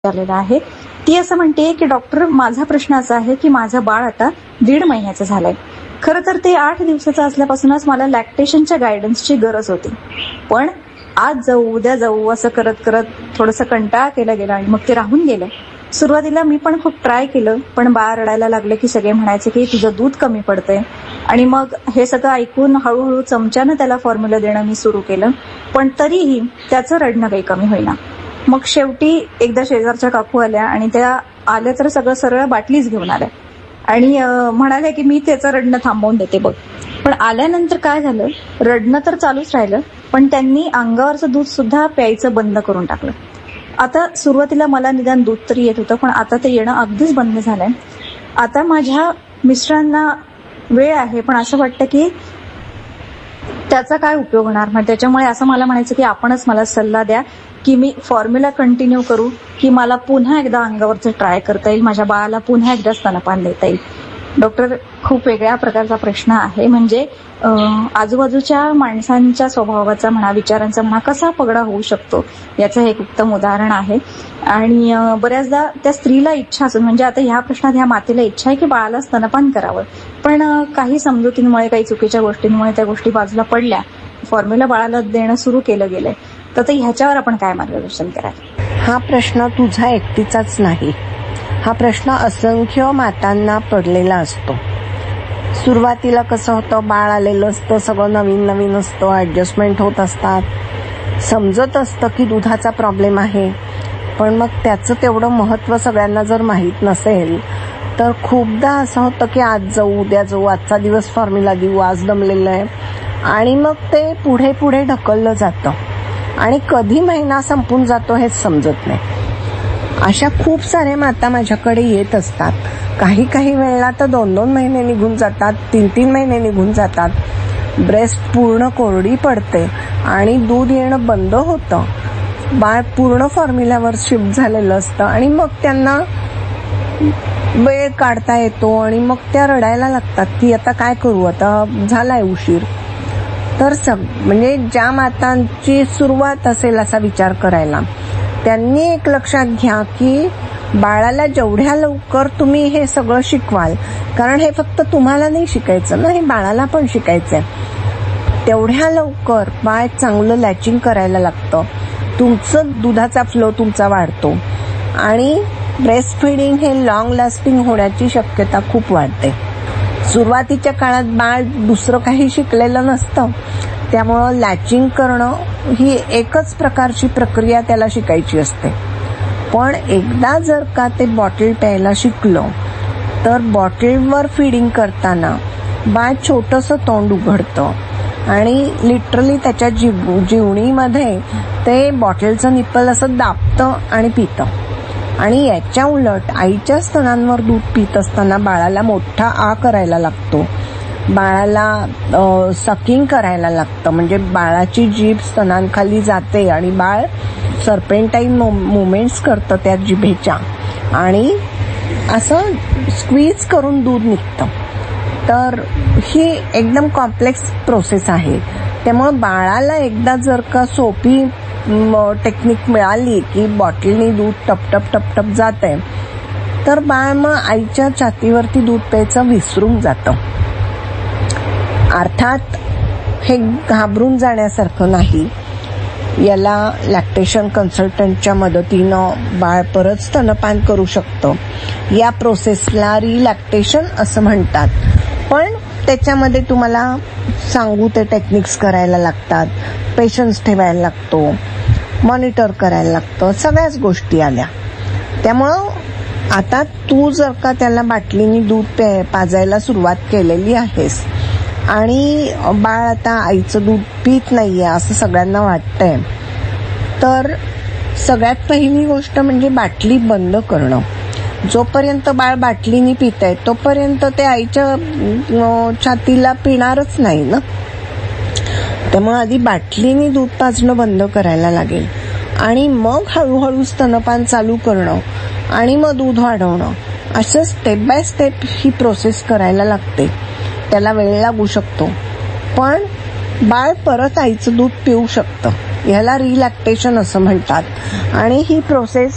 आलेला आहे. ती असं म्हणते की डॉक्टर, माझा प्रश्न असा आहे की माझं बाळ आता 1.5 महिन्याचं झालंय. खरं तर ते 8 दिवसाचं असल्यापासूनच मला लॅक्टेशनच्या गायडन्सची गरज होती, पण आज जाऊ उद्या जाऊ असं करत करत थोडंसं कंटाळा केला गेला आणि मग ते राहून गेलं. सुरुवातीला मी पण खूप ट्राय केलं, पण बाळ रडायला लागले की सगळे म्हणायचे की तुझं दूध कमी पडतंय. आणि मग हे सगळं ऐकून हळूहळू चमच्यानं त्याला फॉर्म्युला देणं मी सुरू केलं, पण तरीही त्याचं रडणं काही कमी होईना. मग शेवटी एकदा शेजारच्या काकू आल्या आणि त्या आल्या तर सगळं सरळ बाटलीच घेऊन आल्या आणि म्हणाल्या की मी त्याचं रडणं थांबवून देते बघ. पण आल्यानंतर काय झालं, रडणं तर चालूच राहिलं, पण त्यांनी अंगावरचं दूध सुद्धा प्यायचं बंद करून टाकलं. आता सुरुवातीला मला निदान दूध तरी येत होतं, पण आता ते येणं अगदीच बंद झालंय. आता माझ्या मिस्टरांना वेळ आहे, पण असं वाटतं की त्याचा काय उपयोग होणार. मग त्याच्यामुळे असं मला म्हणायचं की आपणच मला सल्ला द्या की मी फॉर्म्युला कंटिन्यू करू की मला पुन्हा एकदा अंगावरचं ट्राय करता येईल, माझ्या बाळाला पुन्हा एकदा स्तनपान देता येईल. डॉक्टर, खूप वेगळ्या प्रकारचा प्रश्न आहे. म्हणजे आजूबाजूच्या माणसांच्या स्वभावाचा म्हणा, विचारांचा म्हणा, कसा पगडा होऊ शकतो याचं हे एक उत्तम उदाहरण आहे. आणि बऱ्याचदा त्या स्त्रीला इच्छा असून, म्हणजे आता ह्या प्रश्नात ह्या मातेला इच्छा आहे की बाळाला स्तनपान करावं, पण काही समजुतींमुळे, काही चुकीच्या गोष्टींमुळे त्या गोष्टी बाजूला पडल्या, फॉर्म्युला बाळाला देणं सुरू केलं गेलंय. तर ह्याच्यावर आपण काय मार्गदर्शन कराल? हा प्रश्न तुझा एकटीचाच नाही, हा प्रश्न असंख्य मातांना पडलेला असतो. सुरुवातीला कसं होतं, बाळ आलेलं असतं, सगळं नवीन नवीन असतं, ॲडजस्टमेंट होत असतात, समजत असतं की दुधाचा प्रॉब्लेम आहे, पण मग त्याचं तेवढं महत्त्व सगळ्यांना जर माहीत नसेल तर खूपदा असं होतं की आज जाऊ उद्या जाऊ, आजचा दिवस फॉर्म्युला देऊ, आज दमलेलं आहे, आणि मग ते पुढे पुढे ढकललं जातं आणि कधी महिना संपून जातो हेच समजत नाही. अशा खूप साऱ्या माता माझ्याकडे येत असतात. काही काही वेळेला तर 2-2 महिने निघून जातात, 3-3 महिने निघून जातात, ब्रेस्ट पूर्ण कोरडी पडते आणि दूध येणं बंद होतं, बाळ पूर्ण फॉर्म्युल्यावर शिफ्ट झालेलं असतं आणि मग त्यांना वेळ काढता येतो आणि मग त्या रडायला लागतात की आता काय करू, आता झालाय उशीर. तर म्हणजे ज्या मातांची सुरुवात असेल असा विचार करायला, त्यांनी एक लक्षात घ्या की बाळाला जेवढ्या लवकर तुम्ही हे सगळं शिकवाल, कारण हे फक्त तुम्हाला नाही शिकायचं ना, हे बाळाला पण शिकायचंय, तेवढ्या लवकर बाळ चांगलं लॅचिंग करायला लागतं, तुमचं दुधाचा फ्लो तुमचा वाढतो आणि ब्रेस्ट फिडिंग हे लॉंग लास्टिंग होण्याची शक्यता खूप वाढते. सुरुवातीच्या काळात बाळ दुसरं काही शिकलेलं नसतं, त्यामुळं लॅचिंग करणं ही एकच प्रकारची प्रक्रिया त्याला शिकायची असते. पण एकदा जर का ते बॉटल प्यायला शिकलं तर बॉटलवर फिडिंग करताना बाळ छोटंसं तोंड उघडतं आणि लिटरली त्याच्या जीवणीमध्ये ते बॉटलचं निप्पल असं दाबतं आणि पितं. आणि याच्या उलट आईच्या स्तनांवर दूध पित असताना बाळाला मोठा आ करायला लागतो, बाळाला सकिंग करायला लागतं, म्हणजे बाळाची जीभ स्तनांखाली जाते आणि बाळ सर्पेंटाईन मुवमेंट्स करतं त्या जिभेच्या आणि असं स्क्वीज करून दूध निघतं. तर ही एकदम कॉम्प्लेक्स प्रोसेस आहे. त्यामुळे बाळाला एकदा जर का सोपी टेक्निक मिळाली की बॉटलनी दूध टपटप टपटप जाते, तर बाळ मग आईच्या छातीवरती दूध प्यायचं विसरून जातं. अर्थात हे घाबरून जाण्यासारखं नाही, याला लॅक्टेशन कन्सल्टंटच्या मदतीनं बाळ परत स्तनपान करू शकतं. या प्रोसेसला रिलॅक्टेशन असं म्हणतात, पण त्याच्यामध्ये तुम्हाला सांगू ते टेक्निक्स करायला लागतात, पेशन्स ठेवायला लागतो, मॉनिटर करायला लागतं, सगळ्याच गोष्टी आल्या. त्यामुळं आता तू जर का त्याला बाटलीनी दूध पाजायला सुरुवात केलेली आहेस आणि बाळ आता आईचं दूध पित नाहीये असं सगळ्यांना वाटतंय, तर सगळ्यात पहिली गोष्ट म्हणजे बाटली बंद करणं. जोपर्यंत बाळ बाटलीनी पितंय तोपर्यंत ते आईच्या छातीला पिणारच नाही ना, त्यामुळे आधी बाटलीनी दूध पाजणं बंद करायला लागेल आणि मग हळूहळू स्तनपान चालू करणं आणि मग दूध वाढवणं, असं step by step he process करायला लागते. त्याला वेळ लागू शकतो, पण बाळ परत आईचं दूध पिऊ शकतं. ह्याला रिलॅक्टेशन असं म्हणतात आणि ही प्रोसेस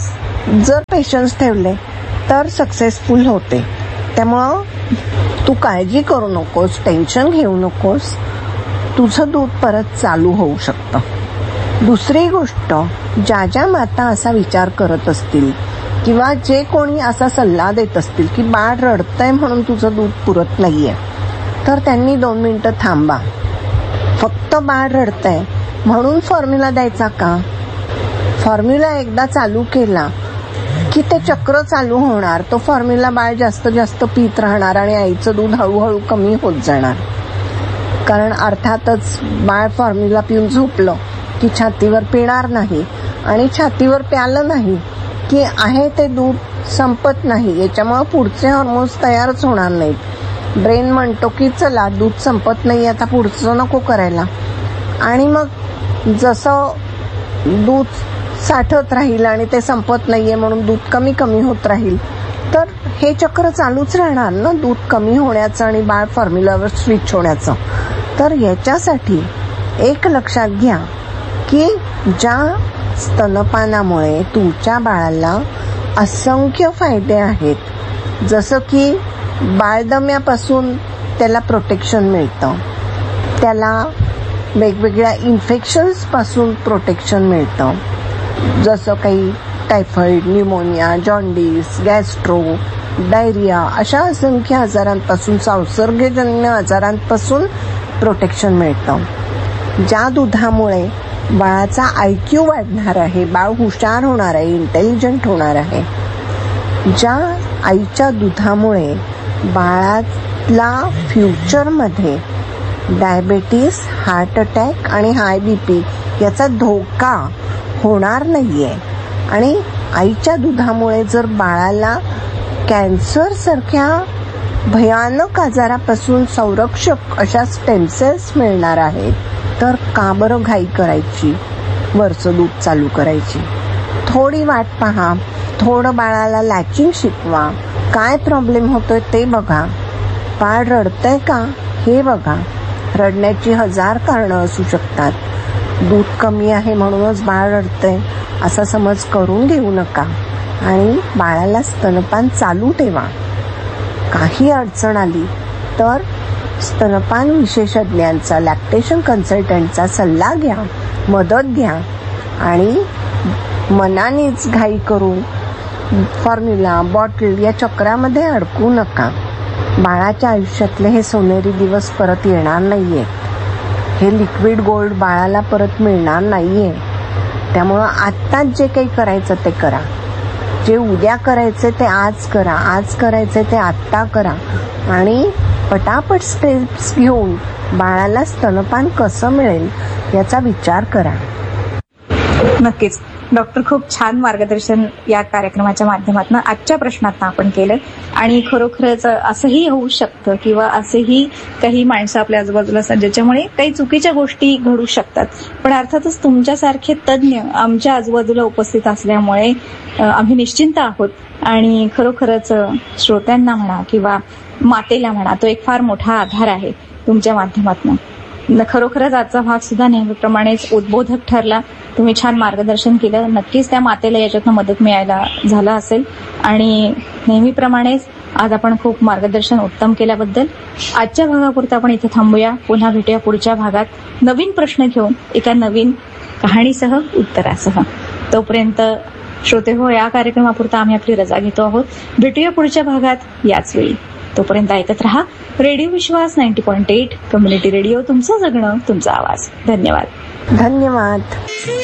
जर पेशन्स ठेवले तर सक्सेसफुल होते. त्यामुळं तू काळजी करू नकोस, टेन्शन घेऊ नकोस, तुझं दूध परत चालू होऊ शकतं. दुसरी गोष्ट, ज्या ज्या माता असा विचार करत असतील किंवा जे कोणी असा सल्ला देत असतील की बाळ रडतंय म्हणून तुझं दूध पुरत नाहीये, तर त्यांनी 2 मिनिटं थांबा. फक्त बाळ रडतंय म्हणून फॉर्म्युला द्यायचा का? फॉर्म्युला एकदा चालू केला की ते चक्र चालू होणार. तो फॉर्म्युला बाळ जास्त जास्त पीत राहणार आणि आईचं दूध हळूहळू कमी होत जाणार. कारण अर्थातच बाळ फॉर्म्युला पिऊन झोपलं की छातीवर पिणार नाही, आणि छातीवर प्यालं नाही की आहे ते दूध संपत नाही. याच्यामुळे पुढचे हार्मोन्स तयारच होणार नाहीत. ब्रेन म्हणतो की चला दूध संपत नाही, आता पुढचं नको करायला, आणि मग जसं दूध साठत राहील आणि ते संपत नाहीये म्हणून दूध कमी कमी होत राहील, तर हे चक्र चालूच राहणार ना, दूध कमी होण्याचं आणि बाळ फॉर्म्युलावर स्विच होण्याचं. तर याच्यासाठी एक लक्षात घ्या की ज्या स्तनपानामुळे तुमच्या बाळाला असंख्य फायदे आहेत, जसं की बाळदम्यापासून त्याला प्रोटेक्शन मिळतं, त्याला वेगवेगळ्या इन्फेक्शन्सपासून प्रोटेक्शन मिळतं, जसं काही typhoid, pneumonia, jaundice, gastro, diarrhoea अशा असंख्य आजारांपासून, संसर्गजन्य आजारांपासून प्रोटेक्शन मिळतं. ज्या दुधामुळे बाळाचा IQ वाढणार आहे, बाळ हुशार होणार आहे, इंटेलिजंट होणार आहे, ज्या आईच्या दुधामुळे बाळाला फ्युचरमध्ये डायबेटीस, हार्ट अटॅक आणि हाय BP याचा धोका होणार नाहीये, आणि आईच्या दुधामुळे जर बाळाला कॅन्सर सारख्या भयानक आजारापासून संरक्षक अशा स्टेम सेल्स मिळणार आहेत, तर का बरं घाई करायची, वरचं दूध चालू करायची? थोडी वाट पहा, थोडं बाळाला लॅचिंग शिकवा, काय प्रॉब्लेम होतोय ते बघा, बाळ रडतंय का हे बघा. रडण्याची 1000 कारणं असू शकतात. दूध कमी आहे म्हणूनच बाळ रडतंय असा समज करून घेऊ नका, आणि बाळाला स्तनपान चालू ठेवा. काही अडचण आली तर स्तनपान विशेषज्ञांचा, लॅक्टेशन कन्सल्टंटचा सल्ला घ्या, मदत घ्या, आणि मनानेच घाई करून फॉर्म्युला, बॉटल या चक्रामध्ये अडकू नका. बाळाच्या आयुष्यातले हे सोनेरी दिवस परत येणार नाहीये. हे लिक्विड गोल्ड बाळाला परत मिळणार नाहीये. त्यामुळं आत्ताच जे काही करायचं ते करा. जे उद्या करायचे ते आज करा, आज करायचे ते आत्ता करा, आणि पटापट स्टेप्स घेऊन बाळाला स्तनपान कसं मिळेल याचा विचार करा. नक्कीच डॉक्टर, खूप छान मार्गदर्शन या कार्यक्रमाच्या माध्यमातून आजच्या प्रश्नातनं आपण केलं. आणि खरोखरच असंही होऊ शकतं किंवा असेही काही माणसं आपल्या आजूबाजूला असतात ज्याच्यामुळे काही चुकीच्या गोष्टी घडू शकतात. पण अर्थातच तुमच्यासारखे तज्ज्ञ आमच्या आजूबाजूला उपस्थित असल्यामुळे आम्ही निश्चिंत आहोत. आणि खरोखरच श्रोत्यांना म्हणा किंवा मातेला म्हणा, तो एक फार मोठा आधार आहे तुमच्या माध्यमातून. खरोखरच आजचा भाग सुद्धा नेहमीप्रमाणेच उद्बोधक ठरला. तुम्ही छान मार्गदर्शन केलं. नक्कीच त्या मातेला याच्यातनं मदत मिळायला झालं असेल. आणि नेहमीप्रमाणेच आज आपण खूप मार्गदर्शन उत्तम केल्याबद्दल आजच्या भागापुरतं आपण इथे थांबूया. पुन्हा भेटूया पुढच्या भागात नवीन प्रश्न घेऊन, एका नवीन कहाणीसह, उत्तरासह. तोपर्यंत श्रोते हो, या कार्यक्रमापुरता आम्ही आपली रजा घेतो आहोत. भेटूया पुढच्या भागात याच वेळी. तोपर्यंत ऐकत रहा रेडिओ विश्वास 90.8 कम्युनिटी रेडिओ, तुमचं जगणं तुमचा आवाज. धन्यवाद. धन्यवाद.